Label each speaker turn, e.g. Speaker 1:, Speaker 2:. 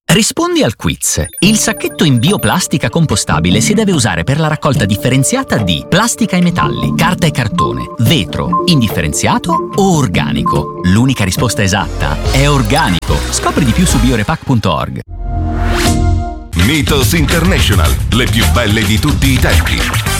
Speaker 1: Rispondi al quiz. Il sacchetto in bioplastica compostabile si deve usare per la raccolta differenziata di plastica e metalli, carta e cartone, vetro, indifferenziato o organico. L'unica risposta esatta è organico. Scopri di più su biorepack.org.
Speaker 2: Mythos International, le più belle di tutti i tempi.